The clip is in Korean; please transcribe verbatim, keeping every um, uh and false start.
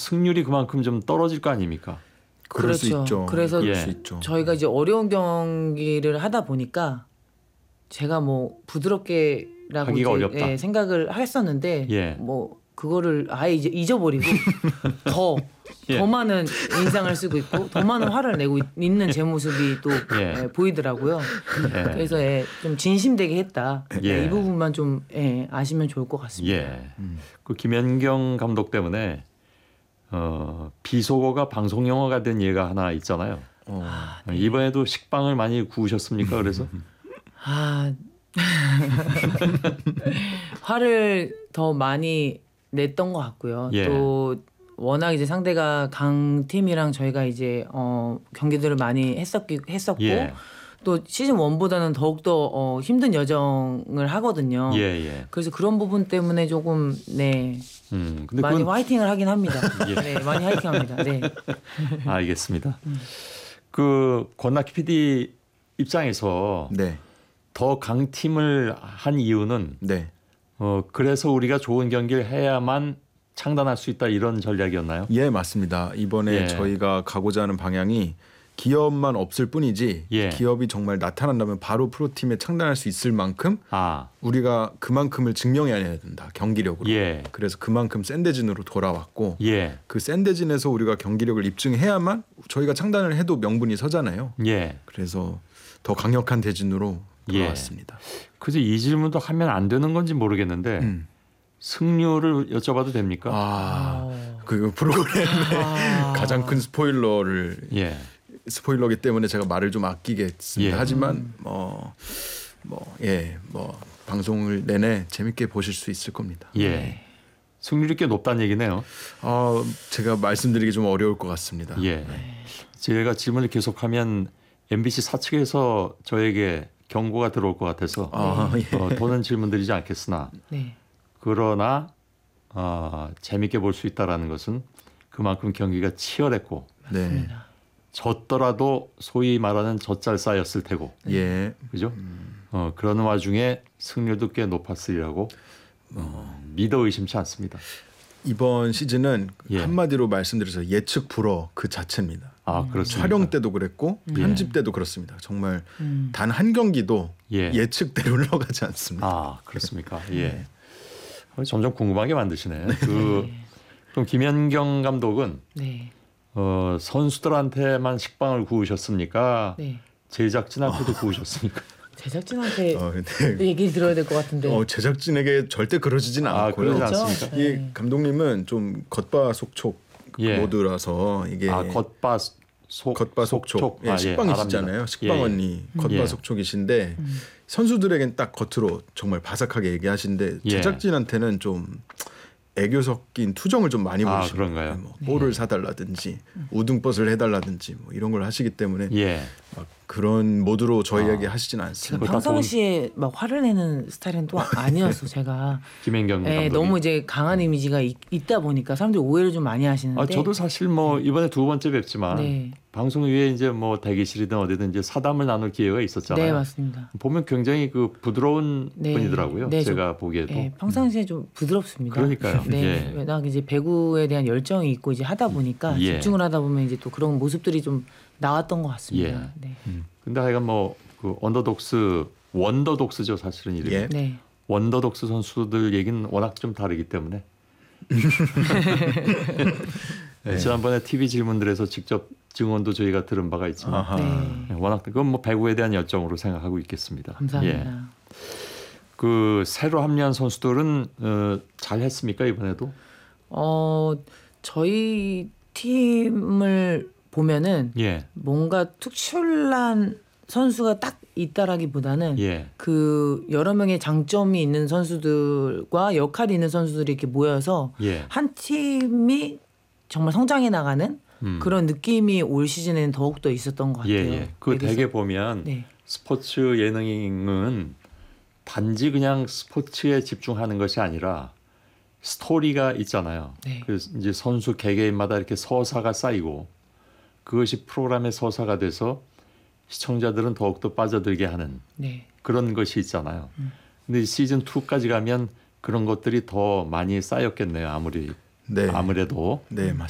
승률이 그만큼 좀 떨어질 거 아닙니까? 그럴 수 그렇죠. 있죠. 그래서 그럴 예. 수 있죠. 저희가 이제 어려운 경기를 하다 보니까 제가 뭐 부드럽게라고 하기가 이제, 어렵다. 예, 생각을 했었는데 예. 뭐 그거를 아예 이제 잊어버리고 더, 예. 더 많은 인상을 쓰고 있고 더 많은 화를 내고 있- 있는 제 모습이 또 예. 예, 보이더라고요. 예. 그래서 예, 좀 진심되게 했다. 예. 이 부분만 좀 예, 아시면 좋을 것 같습니다. 예. 그 김연경 감독 때문에 어, 비속어가 방송 용어가 된 예가 하나 있잖아요. 어. 이번에도 식빵을 많이 구우셨습니까? 그래서 아 화를 더 많이 냈던 것 같고요. 예. 또 워낙 이제 상대가 강팀이랑 저희가 이제 어, 경기들을 많이 했었기 했었고 예. 또 시즌 일보다는 더욱더 어, 힘든 여정을 하거든요. 예, 예. 그래서 그런 부분 때문에 조금 네 음, 근데 많이 그건 화이팅을 하긴 합니다. 예. 네, 많이 화이팅합니다. 네. 알겠습니다. 그 권낙희 피디 입장에서 네. 더 강팀을 한 이유는 네. 어, 그래서 우리가 좋은 경기를 해야만 창단할 수 있다 이런 전략이었나요? 예, 맞습니다. 이번에 예. 저희가 가고자 하는 방향이 기업만 없을 뿐이지 예. 기업이 정말 나타난다면 바로 프로팀에 창단할 수 있을 만큼 아, 우리가 그만큼을 증명해야 된다. 경기력으로. 예. 그래서 그만큼 샌대진으로 돌아왔고 예. 그 샌대진에서 우리가 경기력을 입증해야만 저희가 창단을 해도 명분이 서잖아요. 예. 그래서 더 강력한 대진으로 돌아왔습니다. 그래서 이 질문도 하면 안 되는 건지 모르겠는데 음. 승률을 여쭤봐도 됩니까? 아, 어. 그 프로그램의 아. 가장 큰 스포일러를 예. 스포일러기 때문에 제가 말을 좀 아끼겠습니다. 예. 하지만 뭐 뭐 예, 뭐 방송을 내내 재밌게 보실 수 있을 겁니다. 예. 네. 승률이 꽤 높다는 얘기네요. 아, 제가 말씀드리기 좀 어려울 것 같습니다. 예. 제가 질문을 계속하면 엠비씨 사측에서 저에게 경고가 들어올 것 같아서 아, 예. 어, 더는 질문드리지 않겠으나 네. 그러나 어, 재밌게 볼 수 있다라는 것은 그만큼 경기가 치열했고 네. 맞습니다. 졌더라도 소위 말하는 젖잘싸였을 테고 예. 그죠? 어, 그런 와중에 승률도 꽤 높았으리라고 어, 믿어 의심치 않습니다. 이번 시즌은 예. 한마디로 말씀드려서 예측 불허 그 자체입니다. 아, 그렇습니까? 촬영 때도 그랬고 예. 편집 때도 그렇습니다. 정말 음. 단 한 경기도 예. 예측대로 흘러가지 않습니다. 아, 그렇습니까? 예. 어, 점점 궁금하게 만드시네. 그 그럼 김연경 감독은 네. 어, 선수들한테만 식빵을 구우셨습니까? 네. 제작진한테도 구우셨습니까? 제작진한테 어, 네. 얘기 들어야 될 것 같은데. 어, 제작진에게 절대 그러지진 아, 않고요. 그러지 그렇죠? 않습니까? 이 네. 감독님은 좀 겉바속촉 예. 모드라서 이게 아, 겉바 속 겉바속촉. 예, 아, 예, 식빵이시잖아요. 알합니다. 식빵 예, 언니 예. 겉바속촉이신데 선수들에겐 딱 겉으로 정말 바삭하게 얘기하시는데 예. 제작진한테는 좀 애교 섞인 투정을 좀 많이 아, 보이시는 그런가요? 뭐 볼을 사달라든지 우등벗을 해달라든지 뭐 이런 걸 하시기 때문에 예. 막 그런 모드로 저희에게 하시진 않습니다. 그거 다 평상시에 막 화를 내는 스타일은 또 아니었어 제가. 김연경 예, 감독이. 너무 이제 강한 이미지가 있, 있다 보니까 사람들이 오해를 좀 많이 하시는데. 아, 저도 사실 뭐 이번에 두 번째 뵙지만 네. 방송 위에 이제 뭐 대기실이든 어디든 이제 사담을 나눌 기회가 있었잖아요. 네 맞습니다. 보면 굉장히 그 부드러운 네. 분이더라고요. 네, 제가 보기에도. 예, 평상시에 좀 부드럽습니다. 그러니까요. 네, 예. 워낙 이제 배구에 대한 열정이 있고 이제 하다 보니까 예. 집중을 하다 보면 이제 또 그런 모습들이 좀 나왔던 것 같습니다. 예. 네. 근데 하여간 뭐 그 언더독스 원더독스죠 사실은 이름이. 예. 네. 원더독스 선수들 얘기는 워낙 좀 다르기 때문에. 네, 지난번에 티비 질문들에서 직접 증언도 저희가 들은 바가 있지만 아하. 네. 네, 워낙 그건 뭐 배구에 대한 열정으로 생각하고 있겠습니다. 감사합니다. 예. 그 새로 합류한 선수들은 어, 잘했습니까 이번에도? 어 저희 팀을 보면은 예. 뭔가 특출난 선수가 딱 있다라기보다는 예. 그 여러 명의 장점이 있는 선수들과 역할이 있는 선수들이 이렇게 모여서 예. 한 팀이 정말 성장해 나가는 음. 그런 느낌이 올 시즌에는 더욱 더 있었던 것 예, 같아요. 예. 그 그래서- 대개 보면 네. 스포츠 예능은 단지 그냥 스포츠에 집중하는 것이 아니라 스토리가 있잖아요. 네. 그래서 이제 선수 개개인마다 이렇게 서사가 쌓이고 그것이 프로그램의 서사가 돼서 시청자들은 더욱더 빠져들게 하는 네. 그런 것이 있잖아요. 근데 시즌 이까지 가면 그런 것들이 더 많이 쌓였겠네요. 아무리 네. 아무래도 네,